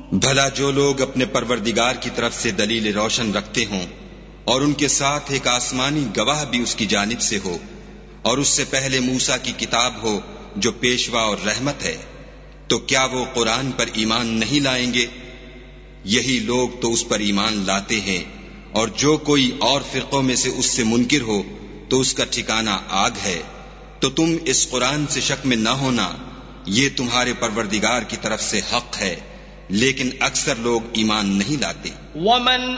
भला जो लोग अपने परवरदिगार की तरफ से दलील रोशन रखते हों और उनके साथ एक आसमानी गवाह भी उसकी जानिब से हो और उससे पहले मूसा की किताब हो जो पेशवा और रहमत है, तो क्या वो कुरान पर ईमान नहीं लाएंगे? यही लोग तो उस पर ईमान लाते हैं, और जो कोई और फिरकों में से उससे मुनकिर हो तो उसका ठिकाना आग है। तो तुम इस कुरान से शक में न होना, ये तुम्हारे परवरदिगार की तरफ से हक है, लेकिन अक्सर लोग ईमान नहीं लाते।